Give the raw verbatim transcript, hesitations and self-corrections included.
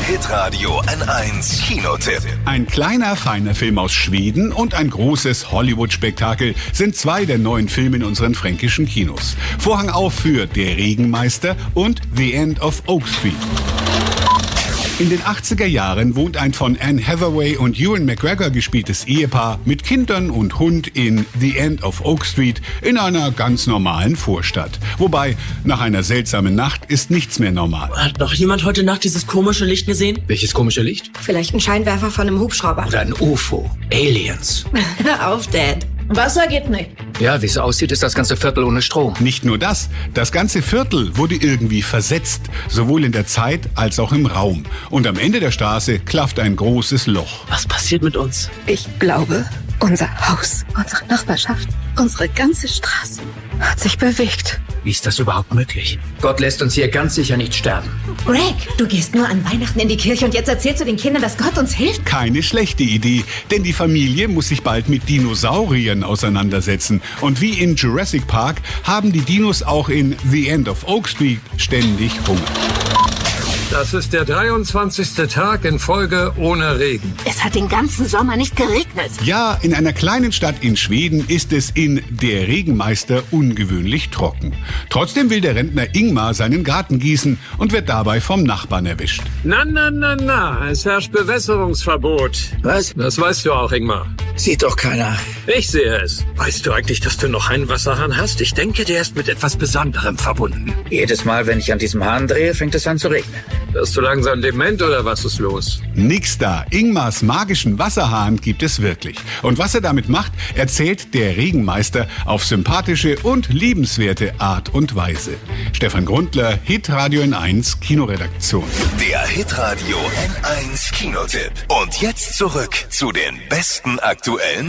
Hitradio N eins Kinotipp. Ein kleiner, feiner Film aus Schweden und ein großes Hollywood-Spektakel sind zwei der neuen Filme in unseren fränkischen Kinos. Vorhang auf für Der Regenmeister und The End of Oak Street. In den achtziger Jahren wohnt ein von Anne Hathaway und Ewan McGregor gespieltes Ehepaar mit Kindern und Hund in The End of Oak Street in einer ganz normalen Vorstadt. Wobei, nach einer seltsamen Nacht ist nichts mehr normal. Hat noch jemand heute Nacht dieses komische Licht gesehen? Welches komische Licht? Vielleicht ein Scheinwerfer von einem Hubschrauber. Oder ein U F O. Aliens. Hör auf, Dad. Wasser geht nicht. Ja, wie es aussieht, ist das ganze Viertel ohne Strom. Nicht nur das, das ganze Viertel wurde irgendwie versetzt, sowohl in der Zeit als auch im Raum. Und am Ende der Straße klafft ein großes Loch. Was passiert mit uns? Ich glaube, unser Haus, unsere Nachbarschaft, unsere ganze Straße hat sich bewegt. Wie ist das überhaupt möglich? Gott lässt uns hier ganz sicher nicht sterben. Greg, du gehst nur an Weihnachten in die Kirche und jetzt erzählst du den Kindern, dass Gott uns hilft? Keine schlechte Idee, denn die Familie muss sich bald mit Dinosauriern auseinandersetzen. Und wie in Jurassic Park haben die Dinos auch in The End of Oak Street ständig Hunger. Das ist der dreiundzwanzigste Tag in Folge ohne Regen. Es hat den ganzen Sommer nicht geregnet. Ja, in einer kleinen Stadt in Schweden ist es in Der Regenmeister ungewöhnlich trocken. Trotzdem will der Rentner Ingmar seinen Garten gießen und wird dabei vom Nachbarn erwischt. Na, na, na, na, es herrscht Bewässerungsverbot. Was? Das weißt du auch, Ingmar. Sieht doch keiner. Ich sehe es. Weißt du eigentlich, dass du noch einen Wasserhahn hast? Ich denke, der ist mit etwas Besonderem verbunden. Jedes Mal, wenn ich an diesem Hahn drehe, fängt es an zu regnen. Bist du langsam dement oder was ist los? Nix da. Ingmars magischen Wasserhahn gibt es wirklich. Und was er damit macht, erzählt der Regenmeister auf sympathische und liebenswerte Art und Weise. Stefan Grundler, Hitradio N eins Kinoredaktion. Der Hitradio N eins Kinotipp. Und jetzt zurück zu den besten aktuellen